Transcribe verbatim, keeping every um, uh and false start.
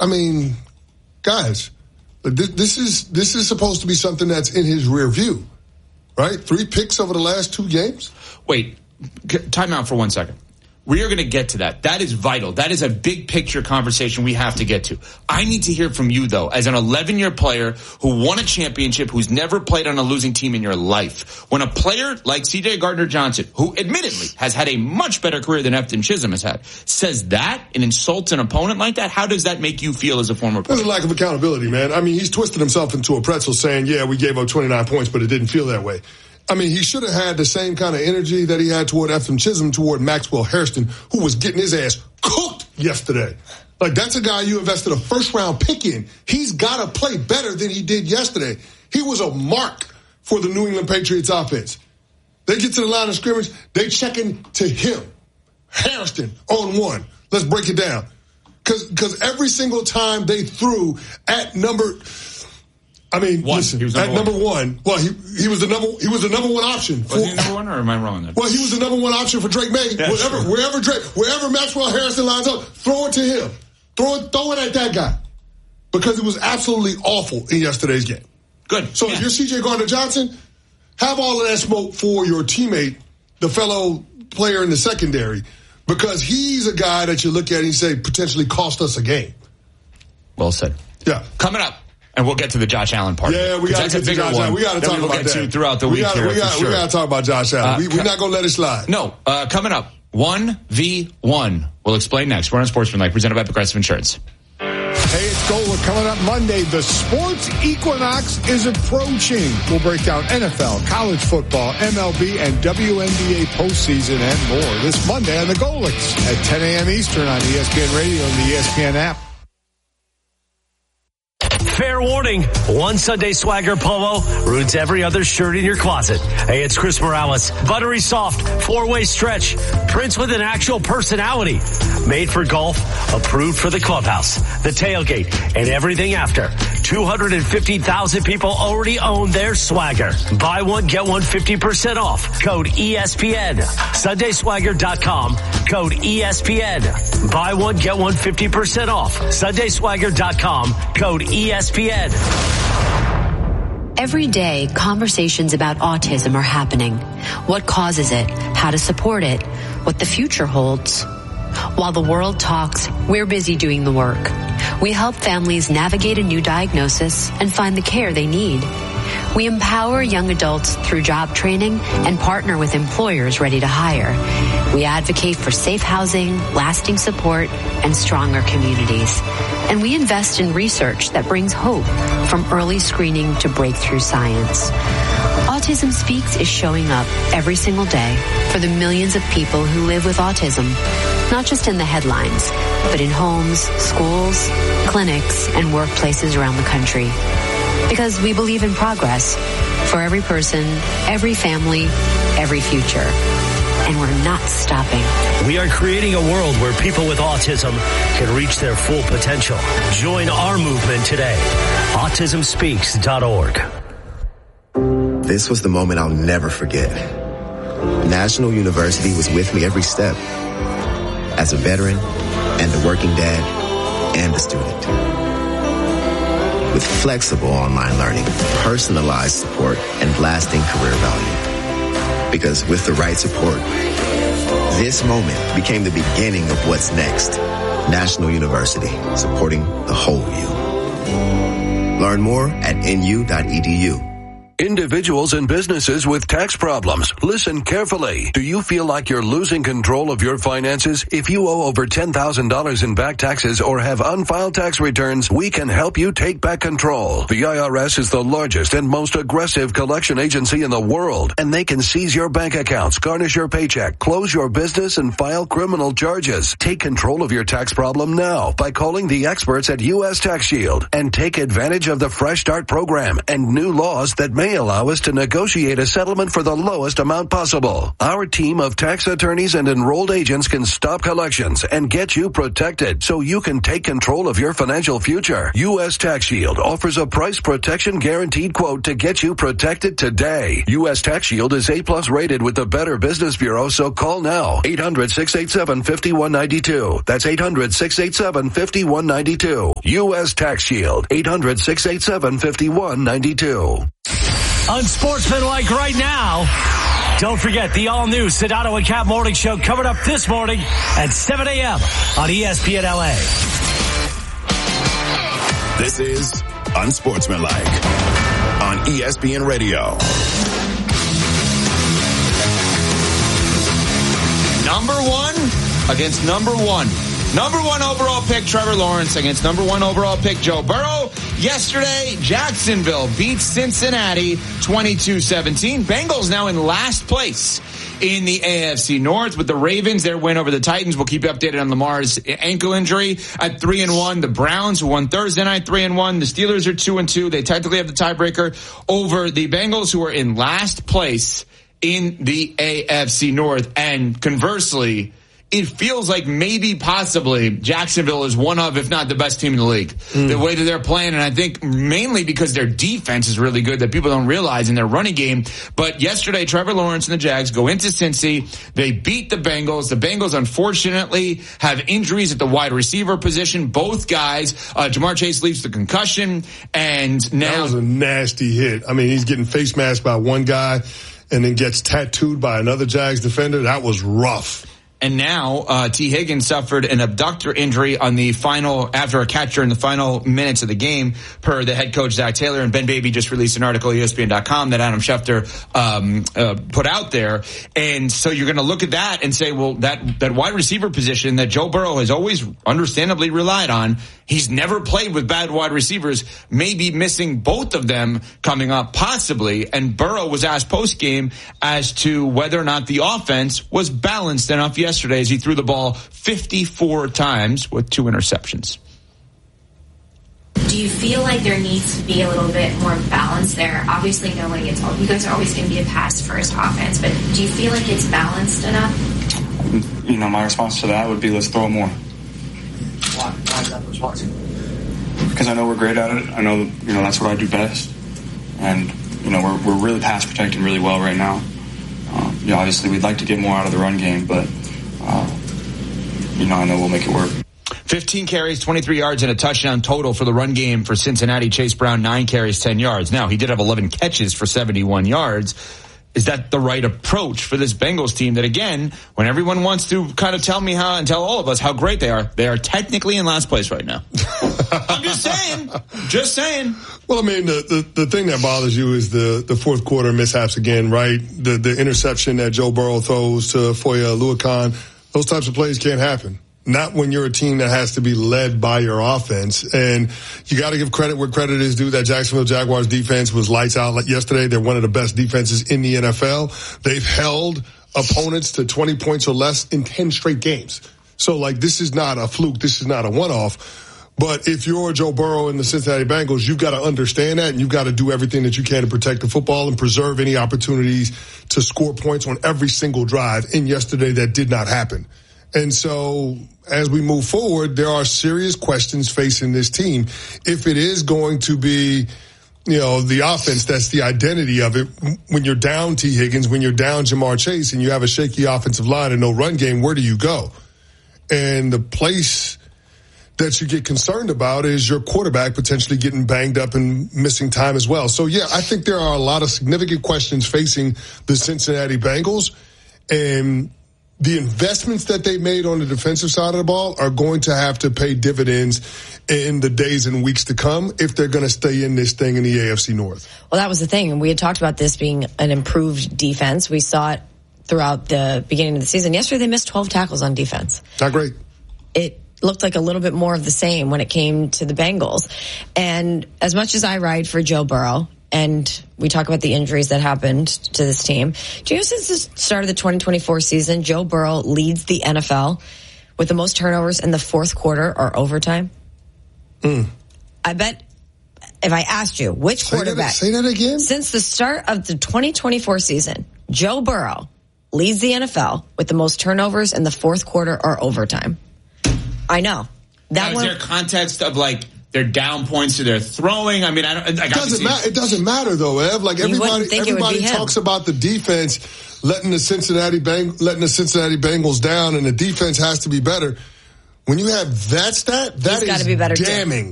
I mean, guys, this, this is this is supposed to be something that's in his rear view, right? Three picks over the last two games. Wait, time out for one second. We are going to get to that. That is vital. That is a big picture conversation we have to get to. I need to hear from you, though, as an eleven-year player who won a championship, who's never played on a losing team in your life. When a player like C J Gardner-Johnson, who admittedly has had a much better career than Efton Chisholm has had, says that and insults an opponent like that, how does that make you feel as a former player? There's a lack of accountability, man. I mean, he's twisted himself into a pretzel saying, yeah, we gave up twenty-nine points, but it didn't feel that way. I mean, he should have had the same kind of energy that he had toward Efton Chisholm, toward Maxwell Hairston, who was getting his ass cooked yesterday. Like, that's a guy you invested a first-round pick in. He's got to play better than he did yesterday. He was a mark for the New England Patriots offense. They get to the line of scrimmage, they checking to him. Hairston on one. Let's break it down. Because because every single time they threw at number... I mean, one. listen, number at one. number one, well, he he was the number he was the number one option. For, was he number one, or am I wrong? Well, he was the number one option for Drake May. Yeah, wherever sure. wherever Drake, wherever Maxwell Harrison lines up, throw it to him. Throw it, throw it at that guy, because it was absolutely awful in yesterday's game. Good. So yeah. if you're C J Gardner-Johnson, have all of that smoke for your teammate, the fellow player in the secondary, because he's a guy that you look at and you say potentially cost us a game. Well said. Yeah. Coming up. And we'll get to the Josh Allen part. Yeah, we got to get to Josh Allen. We got to talk we'll about get that. To throughout the we week gotta, here, we got sure. we got to talk about Josh Allen. Uh, we, we're not going to let it slide. No, uh, coming up, one v one. We'll explain next. We're on Sportsmanlike, presented by Progressive Insurance. Hey, it's Gola coming up Monday. The sports equinox is approaching. We'll break down N F L, college football, M L B, and W N B A postseason and more this Monday on the Golics at ten a.m. Eastern on E S P N Radio and the E S P N app. Fair warning, one Sunday Swagger polo ruins every other shirt in your closet. Hey, it's Chris Morales. Buttery soft, four-way stretch, prints with an actual personality. Made for golf, approved for the clubhouse, the tailgate, and everything after. two hundred fifty thousand people already own their Swagger. Buy one, get one fifty percent off. Code E S P N. Sunday Swagger dot com. Code E S P N. Buy one, get one fifty percent off. Sunday Swagger dot com. Code E S P N. Every day, conversations about autism are happening. What causes it, how to support it, what the future holds. While the world talks, we're busy doing the work. We help families navigate a new diagnosis and find the care they need. We empower young adults through job training and partner with employers ready to hire. We advocate for safe housing, lasting support, and stronger communities. And we invest in research that brings hope from early screening to breakthrough science. Autism Speaks is showing up every single day for the millions of people who live with autism, not just in the headlines, but in homes, schools, clinics, and workplaces around the country. Because we believe in progress for every person, every family, every future. And we're not stopping. We are creating a world where people with autism can reach their full potential. Join our movement today. autism speaks dot org. This was the moment I'll never forget. National University was with me every step. As a veteran, and a working dad, and a student. With flexible online learning, personalized support, and lasting career value. Because with the right support, this moment became the beginning of what's next. National University, supporting the whole you. Learn more at N U dot E D U. Individuals and businesses with tax problems, listen carefully. Do you feel like you're losing control of your finances? If you owe over ten thousand dollars in back taxes or have unfiled tax returns, we can help you take back control. The I R S is the largest and most aggressive collection agency in the world, and they can seize your bank accounts, garnish your paycheck, close your business, and file criminal charges. Take control of your tax problem now by calling the experts at U S Tax Shield and take advantage of the Fresh Start program and new laws that make may allow us to negotiate a settlement for the lowest amount possible. Our team of tax attorneys and enrolled agents can stop collections and get you protected so you can take control of your financial future. U S Tax Shield offers a price protection guaranteed quote to get you protected today. U S Tax Shield is A plus rated with the Better Business Bureau, so call now. eight hundred, six eight seven, five one nine two. That's eight hundred, six eight seven, five one nine two. U S Tax Shield. eight hundred, six eight seven, five one nine two. Unsportsmanlike right now. Don't forget the all-new Sedano and Cap Morning Show coming up this morning at seven a.m. on E S P N L A. This is Unsportsmanlike on E S P N Radio. Number one against number one. Number one overall pick, Trevor Lawrence, against number one overall pick, Joe Burrow. Yesterday, Jacksonville beats Cincinnati twenty-two seventeen. Bengals now in last place in the A F C North with the Ravens. Their win over the Titans. We'll keep you updated on Lamar's ankle injury at three and one. The Browns, who won Thursday night, three and one. The Steelers are two and two. They technically have the tiebreaker over the Bengals, who are in last place in the A F C North. And conversely, it feels like maybe possibly Jacksonville is one of, if not the best team in the league. Mm. The way that they're playing, and I think mainly because their defense is really good that people don't realize in their running game. But yesterday, Trevor Lawrence and the Jags go into Cincy. They beat the Bengals. The Bengals, unfortunately, have injuries at the wide receiver position. Both guys, uh, Jamar Chase leaves the concussion, and now... That was a nasty hit. I mean, he's getting face masked by one guy and then gets tattooed by another Jags defender. That was rough. And now uh, T. Higgins suffered an abductor injury on the final, after a catch during the final minutes of the game, per the head coach, Zach Taylor. And Ben Baby just released an article at E S P N dot com that Adam Schefter um, uh, put out there. And so you're going to look at that and say, well, that, that wide receiver position that Joe Burrow has always understandably relied on, he's never played with bad wide receivers, maybe missing both of them coming up, possibly. And Burrow was asked post-game as to whether or not the offense was balanced enough yesterday as he threw the ball fifty-four times with two interceptions. Do you feel like there needs to be a little bit more balance there? Obviously, nobody gets all. You guys are always going to be a pass-first offense, but do you feel like it's balanced enough? You know, my response to that would be, let's throw more. Why? Why is that the response? Because I know we're great at it. I know, you know, that's what I do best. And, you know, we're we're really pass protecting really well right now. Um, you know, obviously, we'd like to get more out of the run game, but, uh, you know, I know we'll make it work. fifteen carries, twenty-three yards, and a touchdown total for the run game for Cincinnati. Chase Brown, nine carries, ten yards. Now, he did have eleven catches for seventy-one yards. Is that the right approach for this Bengals team that, again, when everyone wants to kind of tell me how and tell all of us how great they are, they are technically in last place right now? I'm just saying. Just saying. Well, I mean, the, the, the thing that bothers you is the, the fourth quarter mishaps again, right? The, the interception that Joe Burrow throws to Foye Oluokun, those types of plays can't happen. Not when you're a team that has to be led by your offense. And you got to give credit where credit is due. That Jacksonville Jaguars defense was lights out like yesterday. They're one of the best defenses in the N F L. They've held opponents to twenty points or less in ten straight games. So, like, this is not a fluke. This is not a one-off. But if you're Joe Burrow and the Cincinnati Bengals, you've got to understand that, and you've got to do everything that you can to protect the football and preserve any opportunities to score points on every single drive. And yesterday, that did not happen. And so as we move forward, there are serious questions facing this team. If it is going to be, you know, the offense, that's the identity of it. When you're down T. Higgins, when you're down Jamar Chase, and you have a shaky offensive line and no run game, where do you go? And the place that you get concerned about is your quarterback potentially getting banged up and missing time as well. So, yeah, I think there are a lot of significant questions facing the Cincinnati Bengals. And the investments that they made on the defensive side of the ball are going to have to pay dividends in the days and weeks to come if they're going to stay in this thing in the A F C North. Well, that was the thing. And we had talked about this being an improved defense. We saw it throughout the beginning of the season. Yesterday, they missed twelve tackles on defense. Not great. It looked like a little bit more of the same when it came to the Bengals. And as much as I ride for Joe Burrow, and we talk about the injuries that happened to this team, do you know since the start of the twenty twenty-four season, Joe Burrow leads the N F L with the most turnovers in the fourth quarter or overtime? Mm. I bet if I asked you which say quarterback. That, say that again. Since the start of the twenty twenty-four season, Joe Burrow leads the N F L with the most turnovers in the fourth quarter or overtime. I know. That now, one, is there context of like they're down points to their throwing? I mean, I don't. Like, it doesn't matter. It doesn't matter though, Ev. Like everybody, everybody talks about the defense letting the Cincinnati Beng- letting the Cincinnati Bengals down, and the defense has to be better. When you have that stat, that He's is be better damning. Too.